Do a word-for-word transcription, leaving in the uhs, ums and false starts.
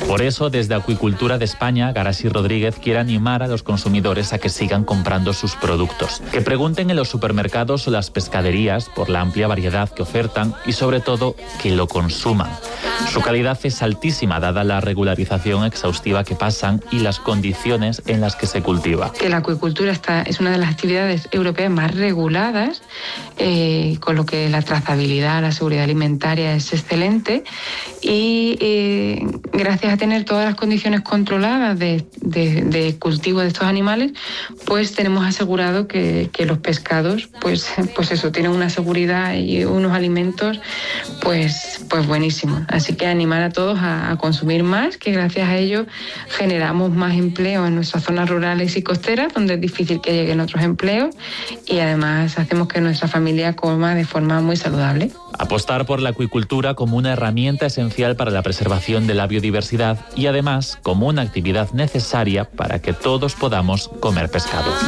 Por eso, desde Acuicultura de España, Garasi Rodríguez quiere animar a los consumidores a que sigan comprando sus productos, que pregunten en los supermercados o las pescaderías por la amplia variedad que ofertan y, sobre todo, que lo consuman. Su calidad es altísima dada la regularización exhaustiva que pasan y las condiciones en las que se cultiva. Que la acuicultura está, es una de las actividades europeas más reguladas, eh, con lo que la trazabilidad, la seguridad alimentaria es excelente y eh, gracias a tener todas las condiciones controladas de, de, de cultivo de estos animales, pues tenemos asegurado que, que los pescados, pues, pues eso, tienen una seguridad y unos alimentos pues, pues buenísimos. Así que animar a todos a, a consumir más, que gracias a ello generamos más empleo en nuestras zonas rurales y costeras, donde es difícil que lleguen otros empleos, y además hacemos que nuestra familia coma de forma muy saludable. Apostar por la acuicultura como una herramienta esencial para la preservación de la biodiversidad y además como una actividad necesaria para que todos podamos comer pescado.